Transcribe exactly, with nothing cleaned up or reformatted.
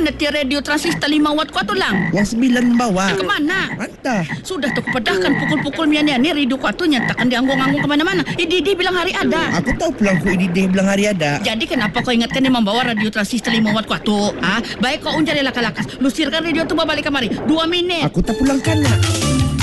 mana ti radio transistor lima watt ko tu lang? Yang sembilan membawa. Kemana? Mantah. Sudah tu kepadahkan pukul-pukul mian ni radio ko tu nyatakan dianggung-anggung kemana-mana. Ididi bilang hari ada. Aku tahu pulang ku ini dia bilang hari ada. Jadi kenapa kau ingatkan dia membawa radio transistor lima watt ko tu? Ah, baik kau unjari lakas-lakas. Lusirkan radio tu balik kemari. Dua minit. Aku tak pulangkan nak.